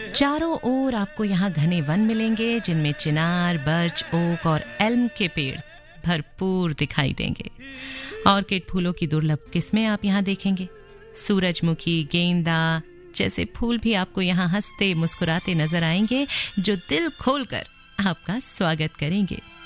चारों ओर आपको यहाँ घने वन मिलेंगे जिनमें चिनार, बर्च, ओक और एल्म के पेड़ भरपूर दिखाई देंगे। ऑर्किड फूलों की दुर्लभ किस्में आप यहाँ देखेंगे। सूरजमुखी, गेंदा जैसे फूल भी आपको यहाँ हंसते मुस्कुराते नजर आएंगे, जो दिल खोलकर आपका स्वागत करेंगे।